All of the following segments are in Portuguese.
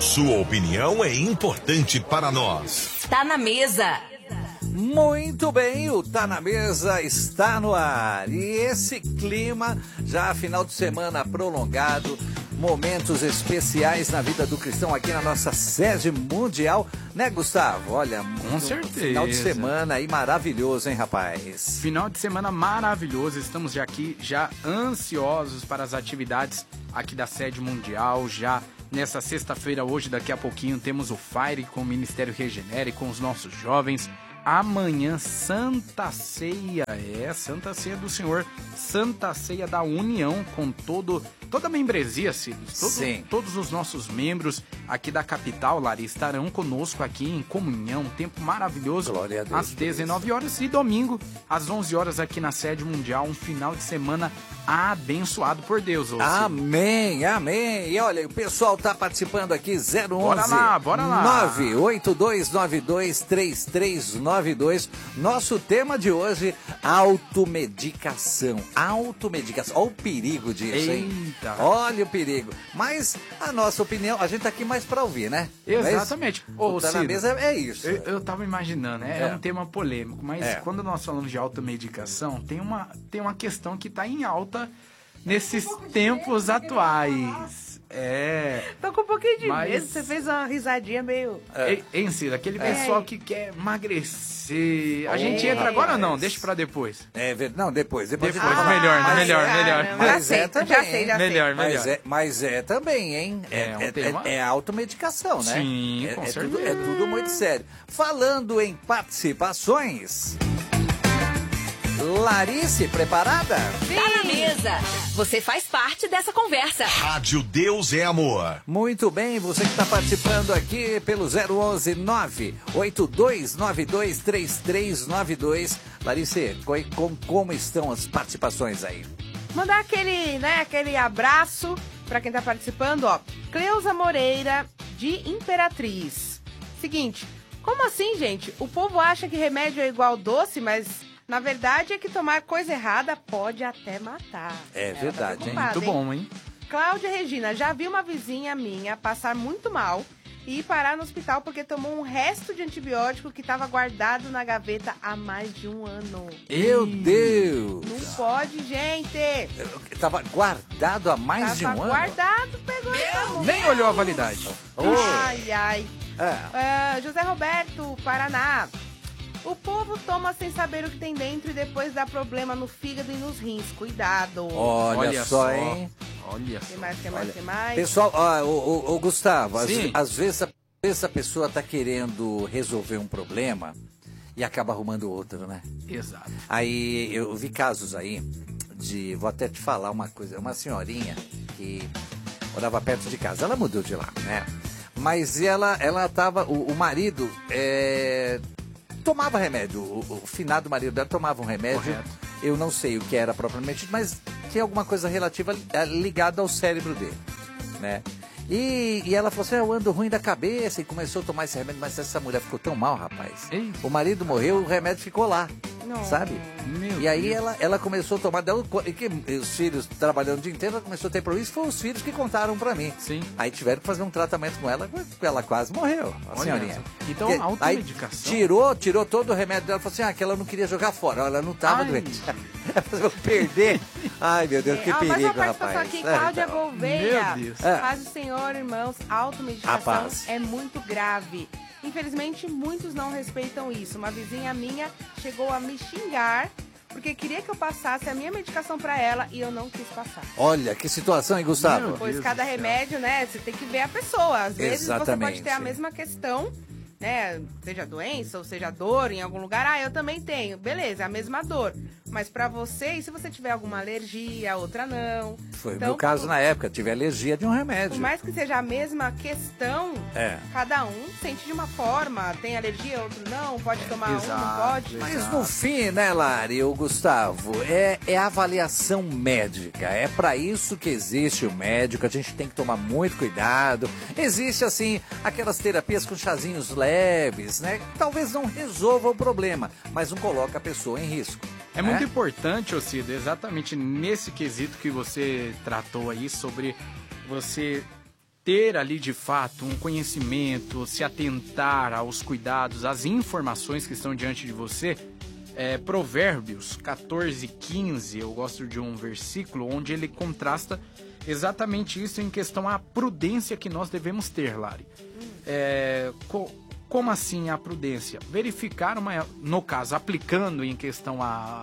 Sua opinião é importante para nós. Tá na mesa. Muito bem, o Tá na Mesa está no ar. E esse clima, já final de semana prolongado, momentos especiais na vida do cristão aqui na nossa sede mundial, né, Gustavo? Olha, com certeza. Final de semana aí maravilhoso, hein, rapaz? Final de semana maravilhoso, estamos já aqui, já ansiosos para as atividades aqui da sede mundial, já nessa sexta-feira, hoje, daqui a pouquinho, temos o Fire com o Ministério Regenere, com os nossos jovens. Amanhã, Santa Ceia, Santa Ceia do Senhor, Santa Ceia da União com toda a membresia, Cílios. Todos os nossos membros aqui da capital, Larissa, estarão conosco aqui em comunhão, um tempo maravilhoso. Glória a Deus, às 19 horas e domingo, às 11 horas aqui na sede mundial, um final de semana abençoado por Deus. Amém, amém. E olha, o pessoal tá participando aqui, 011 bora lá. 982923392. Nosso tema de hoje, automedicação. Automedicação. Olha o perigo disso, hein? Eita. Olha o perigo. Mas a nossa opinião, a gente tá aqui mais pra ouvir, né? Exatamente. Tá na mesa é isso. Eu tava imaginando, é um tema polêmico, mas quando nós falamos de automedicação, tem uma questão que tá em alta nesses tempos atuais. Tô com um pouquinho de medo, você fez uma risadinha meio... Hein, Cida, aquele pessoal que quer emagrecer. A gente entra agora ou não? Deixa pra depois. Não, depois. Melhor. Mas também. Já sei. Melhor. Mas também, hein? É automedicação, né? Sim, com certeza. É tudo muito sério. Falando em participações... Larice, preparada? Sim. Tá na mesa. Você faz parte dessa conversa. Rádio Deus é Amor. Muito bem, você que está participando aqui pelo 011 982923392. Larice, como estão as participações aí? Mandar aquele abraço para quem tá participando, ó. Cleusa Moreira, de Imperatriz. Seguinte, como assim, gente? O povo acha que remédio é igual doce, mas... Na verdade é que tomar coisa errada pode até matar. É verdade, hein? Muito bom, hein? Cláudia Regina, já vi uma vizinha minha passar muito mal e ir parar no hospital porque tomou um resto de antibiótico que estava guardado na gaveta há mais de um ano. Meu Deus! Não pode, gente! Tava guardado há mais de um ano? Guardado, pegou e tomou. Nem olhou a validade. Ai. José Roberto, Paraná. O povo toma sem saber o que tem dentro e depois dá problema no fígado e nos rins. Cuidado. Olha só, hein? Olha só. Tem mais? Pessoal, o Gustavo, às vezes a pessoa tá querendo resolver um problema e acaba arrumando outro, né? Exato. Aí eu vi casos aí vou até te falar uma coisa, uma senhorinha que morava perto de casa. Ela mudou de lá, né? Mas ela tava, o marido... tomava remédio, o finado marido dela tomava um remédio. Correto. Eu não sei o que era propriamente, mas tinha alguma coisa relativa ligada ao cérebro dele, né? E ela falou assim, eu ando ruim da cabeça, e começou a tomar esse remédio, mas essa mulher ficou tão mal, rapaz. Ei. O marido morreu, o remédio ficou lá, sabe? E aí ela começou a tomar, os filhos trabalhando o dia inteiro, ela começou a ter problemas, foram os filhos que contaram pra mim. Sim. Aí tiveram que fazer um tratamento com ela quase morreu, a senhorinha. Então, automedicação. Aí tirou todo o remédio dela, falou assim, que ela não queria jogar fora, ela não tava doente. Vou perder. Ai, meu Deus, que perigo, rapaz. Aqui, Cláudia Gouveia. Meu Deus. Paz do Senhor, irmãos, automedicação é muito grave. Infelizmente, muitos não respeitam isso. Uma vizinha minha chegou a me xingar porque queria que eu passasse a minha medicação pra ela e eu não quis passar. Olha, que situação, hein, Gustavo? Pois cada remédio, né, você tem que ver a pessoa. Às vezes você pode ter a mesma questão, né, seja doença ou seja dor em algum lugar. Eu também tenho. Beleza, é a mesma dor. Mas pra você, e se você tiver alguma alergia, a outra não? Foi o meu caso na época, tive alergia de um remédio. Por mais que seja a mesma questão, cada um sente de uma forma, tem alergia, outro não, pode tomar um, não pode. Mas no fim, né, Lari, o Gustavo, é avaliação médica, é pra isso que existe o médico, a gente tem que tomar muito cuidado. Existe, assim, aquelas terapias com chazinhos leves, né, que talvez não resolva o problema, mas não coloca a pessoa em risco. É muito importante, Cida, exatamente nesse quesito que você tratou aí sobre você ter ali de fato um conhecimento, se atentar aos cuidados, às informações que estão diante de você. Provérbios 14:15, eu gosto de um versículo onde ele contrasta exatamente isso em questão à prudência que nós devemos ter, Lari. Como assim a prudência? Verificar, no caso, aplicando em questão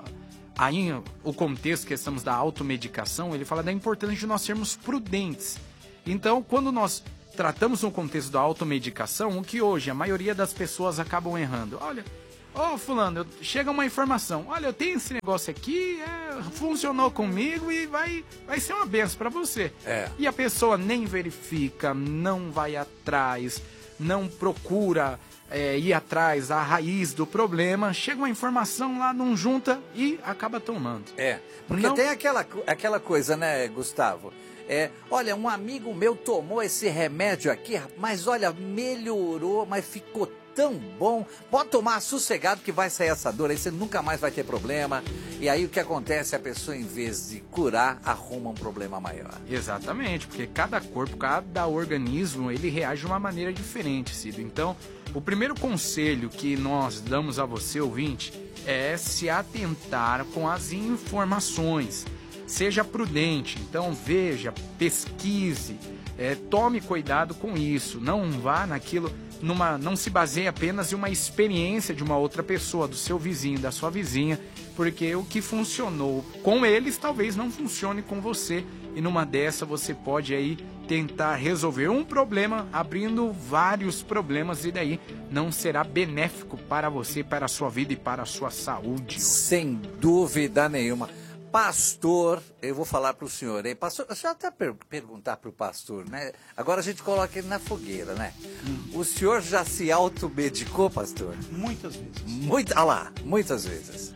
o contexto que estamos da automedicação, ele fala da importância de nós sermos prudentes. Então, quando nós tratamos no contexto da automedicação, o que hoje a maioria das pessoas acabam errando. Olha, fulano, chega uma informação, olha, eu tenho esse negócio aqui, funcionou comigo e vai ser uma benção para você. E a pessoa nem verifica, não vai atrás, não procura ir atrás da raiz do problema, chega uma informação lá, não junta e acaba tomando. Porque tem aquela coisa, né, Gustavo? Olha, um amigo meu tomou esse remédio aqui, mas olha, melhorou, mas ficou tão bom. Pode tomar sossegado que vai sair essa dor, aí você nunca mais vai ter problema. E aí o que acontece? A pessoa, em vez de curar, arruma um problema maior. Exatamente, porque cada corpo, cada organismo, ele reage de uma maneira diferente, Cido. Então, o primeiro conselho que nós damos a você, ouvinte, é se atentar com as informações. Seja prudente, então veja, pesquise, tome cuidado com isso, não vá naquilo, não se baseie apenas em uma experiência de uma outra pessoa, do seu vizinho, da sua vizinha, porque o que funcionou com eles talvez não funcione com você, e numa dessa você pode aí tentar resolver um problema abrindo vários problemas, e daí não será benéfico para você, para a sua vida e para a sua saúde. Sem dúvida nenhuma. Pastor, eu vou falar para o senhor, hein? Pastor, deixa eu até perguntar para o pastor, né? Agora a gente coloca ele na fogueira, né? O senhor já se automedicou, pastor? Muitas vezes. Muitas vezes.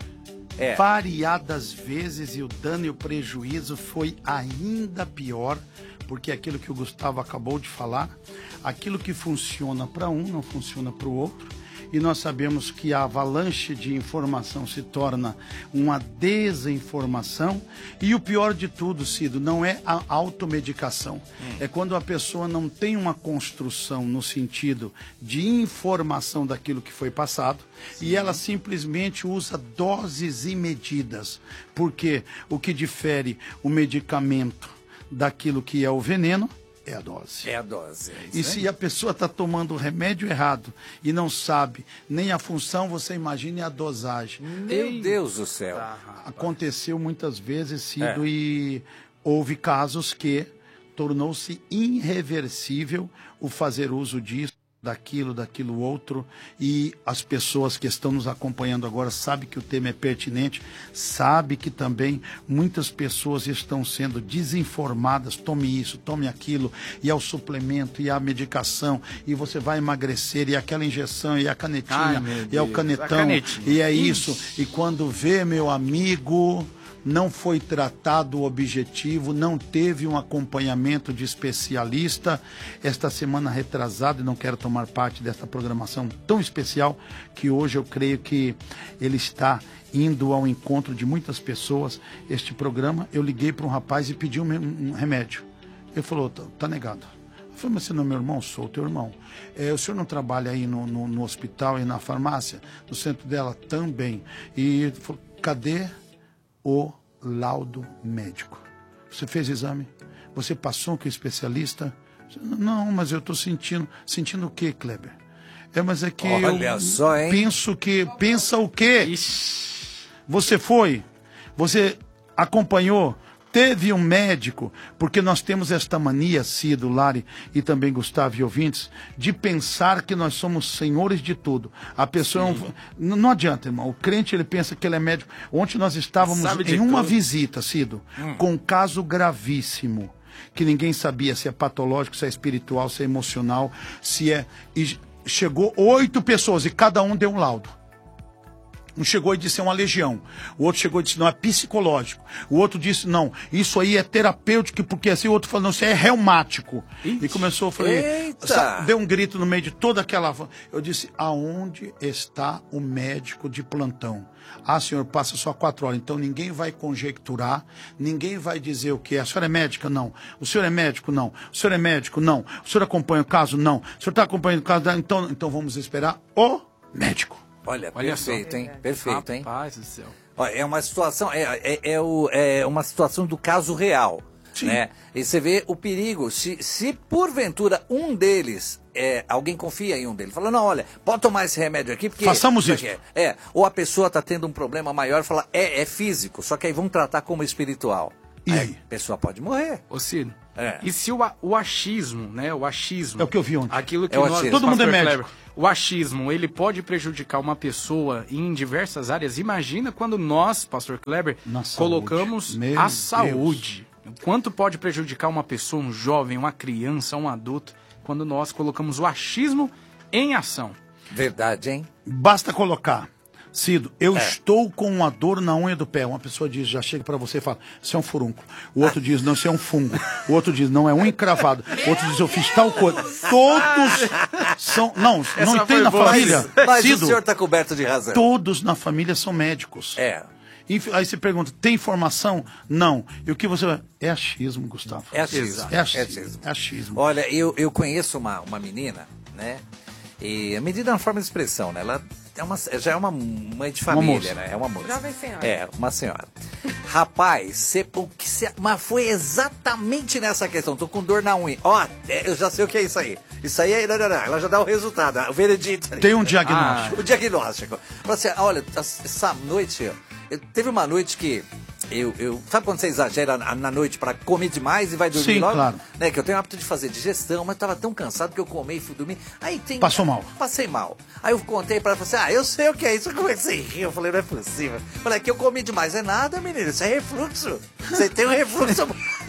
Variadas vezes, e o dano e o prejuízo foi ainda pior, porque aquilo que o Gustavo acabou de falar, aquilo que funciona para um não funciona para o outro. E nós sabemos que a avalanche de informação se torna uma desinformação. E o pior de tudo, Cido, não é a automedicação. É quando a pessoa não tem uma construção no sentido de informação daquilo que foi passado. Sim. E ela simplesmente usa doses e medidas. Porque o que difere o medicamento daquilo que é o veneno é a dose. É a dose. E se a pessoa está tomando o remédio errado e não sabe nem a função, você imagine a dosagem. Meu Deus do céu. Aconteceu muitas vezes, Cido, e houve casos que tornou-se irreversível o fazer uso disso, daquilo outro, e as pessoas que estão nos acompanhando agora sabem que o tema é pertinente, sabem que também muitas pessoas estão sendo desinformadas, tome isso, tome aquilo, e é o suplemento, e a medicação, e você vai emagrecer, e aquela injeção, e a canetinha, e é o canetão, e é isso, e quando vê, meu amigo, não foi tratado o objetivo, não teve um acompanhamento de especialista. Esta semana retrasada, e não quero tomar parte dessa programação tão especial, que hoje eu creio que ele está indo ao encontro de muitas pessoas. Este programa, eu liguei para um rapaz e pedi um remédio. Ele falou, tá negado. Eu falei, mas você não é meu irmão? Sou teu irmão. O senhor não trabalha aí no hospital e na farmácia? No centro dela? Também. E ele falou, cadê o laudo médico? Você fez exame? Você passou com o especialista? Não, mas eu estou sentindo o quê, Kleber? Mas é que olha só, hein? Pensa o quê? Ixi. Você foi? Você acompanhou? Teve um médico? Porque nós temos esta mania, Cido, Lari e também Gustavo e ouvintes, de pensar que nós somos senhores de tudo. A pessoa não adianta, irmão. O crente, ele pensa que ele é médico. Ontem nós estávamos em uma visita, Cido, com um caso gravíssimo, que ninguém sabia se é patológico, se é espiritual, se é emocional, se é... E chegou 8 pessoas e cada um deu um laudo. Um chegou e disse é uma legião. O outro chegou e disse não, é psicológico. O outro disse não, isso aí é terapêutico, porque assim. O outro falou não, isso é reumático. E começou, eu falei, deu um grito no meio de toda aquela... Eu disse, aonde está o médico de plantão? Ah, senhor, passa só 4 horas. Então ninguém vai conjecturar, ninguém vai dizer o que é. A senhora é médica? Não. O senhor é médico? Não. O senhor é médico? Não. O senhor acompanha o caso? Não. O senhor está acompanhando o caso? Então vamos esperar o médico. Olha perfeito, só. hein? Perfeito, hein? Rapaz do céu. Olha, é uma situação, é uma situação do caso real, né? E você vê o perigo, se porventura um deles, alguém confia em um deles, fala, não, olha, pode tomar esse remédio aqui, porque... Façamos isso. Ou a pessoa está tendo um problema maior, fala, é físico, só que aí vamos tratar como espiritual. E aí? A pessoa pode morrer. Ô Ciro, e se o achismo, né, o achismo... É o que eu vi ontem. Aquilo que nós... Todo mundo é médico. O achismo, ele pode prejudicar uma pessoa em diversas áreas. Imagina quando nós, Pastor Kleber, colocamos a saúde. Quanto pode prejudicar uma pessoa, um jovem, uma criança, um adulto, quando nós colocamos o achismo em ação. Verdade, hein? Basta colocar, Cido, eu estou com uma dor na unha do pé. Uma pessoa diz, já chega pra você e fala, isso é um furúnculo. O outro diz, não, isso é um fungo. O outro diz, não, é um encravado. O outro diz, eu fiz tal coisa. Todos são... Não tem na família. Mas Cido, o senhor está coberto de razão. todos na família são médicos. Aí você pergunta, tem informação? Não. E o que você vai... É achismo, Gustavo. É achismo. É achismo. Olha, eu conheço uma menina, né? E a menina é uma forma de expressão, né? Ela já é uma mãe de família, né? É uma moça. Jovem senhora. É, uma senhora. Rapaz, mas foi exatamente nessa questão. Tô com dor na unha. Ó, eu já sei o que é isso aí. Isso aí, ela já dá o resultado, o veredito. Tem um diagnóstico. O diagnóstico. Fala assim, olha, essa noite, teve uma noite que sabe quando você exagera na noite pra comer demais e vai dormir logo? Claro. Né, que eu tenho o hábito de fazer digestão, mas tava tão cansado que eu comi e fui dormir. Passou mal. Passei mal. Aí eu contei pra ela, falei assim, eu sei o que é isso, como é que você riu? Eu falei, não é possível. Falei, que eu comi demais. É nada, menino, isso é refluxo. Você tem um refluxo.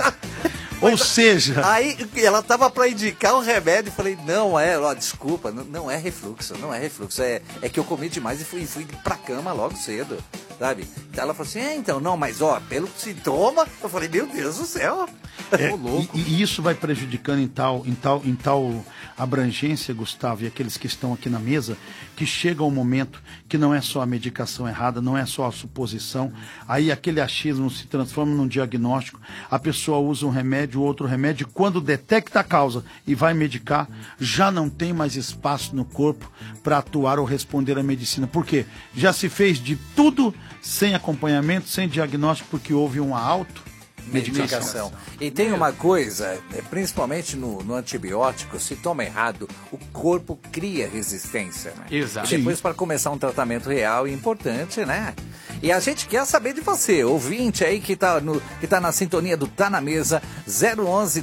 Ou seja... Aí ela tava pra indicar um remédio, falei, desculpa, não é refluxo, não é refluxo, é que eu comi demais e fui pra cama logo cedo, sabe? Ela falou assim, então, não, mas pelo sintoma, eu falei, meu Deus do céu. E isso vai prejudicando em tal abrangência, Gustavo, e aqueles que estão aqui na mesa, que chega um momento que não é só a medicação errada, não é só a suposição, aí aquele achismo se transforma num diagnóstico, a pessoa usa um remédio, outro remédio, e quando detecta a causa e vai medicar, já não tem mais espaço no corpo para atuar ou responder à medicina. Por quê? Já se fez de tudo sem acompanhamento, sem diagnóstico, porque houve uma automedicação. E tem uma coisa, principalmente no antibiótico, se toma errado, o corpo cria resistência, né? Exato. E depois para começar um tratamento real e importante, né? E a gente quer saber de você, ouvinte aí que tá na sintonia do Tá na Mesa, 011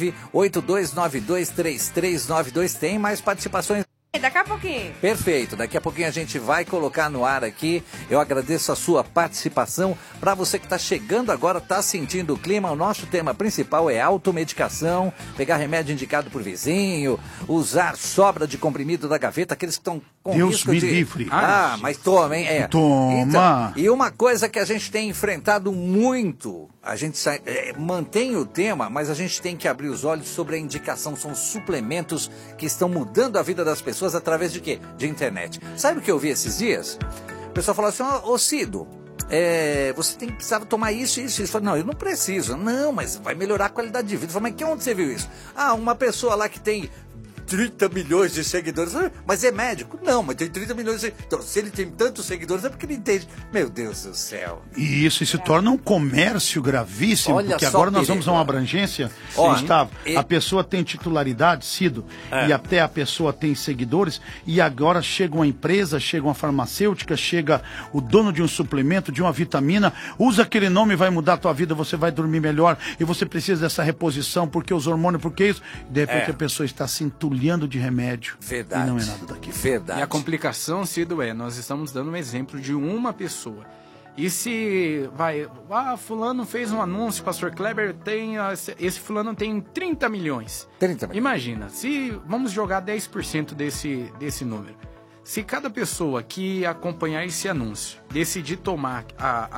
98292 3392, tem mais participações. Daqui a pouquinho. Perfeito, daqui a pouquinho a gente vai colocar no ar aqui. Eu agradeço a sua participação. Para você que está chegando agora, está sentindo o clima, o nosso tema principal é automedicação, pegar remédio indicado por vizinho, usar sobra de comprimido da gaveta, aqueles que estão com Deus risco me de... livre. Mas toma, hein? Toma. Então, e uma coisa que a gente tem enfrentado muito, a gente mantém o tema, mas a gente tem que abrir os olhos sobre a indicação. São suplementos que estão mudando a vida das pessoas através de quê? De internet. Sabe o que eu vi esses dias? O pessoal falou assim, ô Cido, você precisava tomar isso. Eu falei, não, eu não preciso. Não, mas vai melhorar a qualidade de vida. Eu falei, mas onde você viu isso? Uma pessoa lá que tem 30 milhões de seguidores. Mas é médico? Não, mas tem 30 milhões de seguidores. Então, se ele tem tantos seguidores, é porque ele entende. Meu Deus do céu. E isso se torna um comércio gravíssimo, Olha, porque agora nós vamos a uma abrangência, Gustavo. A pessoa tem titularidade, Cido, e até a pessoa tem seguidores, e agora chega uma empresa, chega uma farmacêutica, chega o dono de um suplemento, de uma vitamina, usa aquele nome e vai mudar a tua vida, você vai dormir melhor, e você precisa dessa reposição, porque os hormônios, porque isso, de repente a pessoa está se entulhando de remédio. Verdade. E não é nada daquilo. Verdade. E a complicação, Cido, nós estamos dando um exemplo de uma pessoa. E se fulano fez um anúncio, Pastor Kleber, esse fulano tem 30 milhões. 30 milhões. Imagina, vamos jogar 10% desse número. Se cada pessoa que acompanhar esse anúncio decidir tomar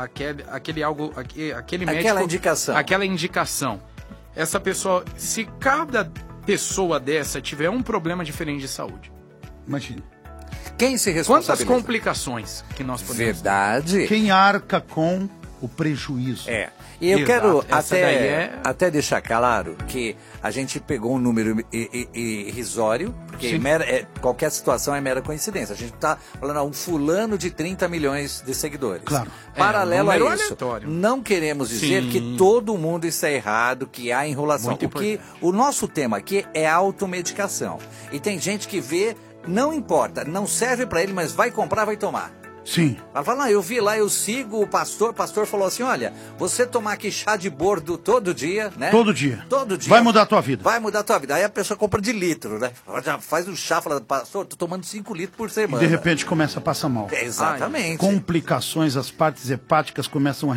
aquele médico, aquela indicação, essa pessoa, se cada pessoa dessa tiver um problema diferente de saúde, Imagina. Quem se responsabiliza? quantas complicações que nós podemos ter? Verdade. Quem arca com o prejuízo? É. E eu Exato. quero Essa daí até deixar claro que a gente pegou um número irrisório, porque qualquer situação é mera coincidência. A gente está falando um fulano de 30 milhões de seguidores. Claro. Paralelo a número isso, aleatório. não queremos dizer Sim. que todo mundo está errado, que há enrolação. Muito O nosso tema aqui é automedicação. E tem gente que vê, não importa, não serve para ele, mas vai comprar, vai tomar. Sim. Ela fala, eu vi lá, eu sigo o pastor falou assim, olha, você tomar aqui chá de bordo todo dia, né? Todo dia. Todo dia. Vai mudar a tua vida. Vai mudar a tua vida. Aí a pessoa compra de litro, né? Já faz um chá, fala, pastor, tô tomando 5 litros por E semana. de repente começa a passar mal. Exatamente. Complicações, as partes hepáticas começam a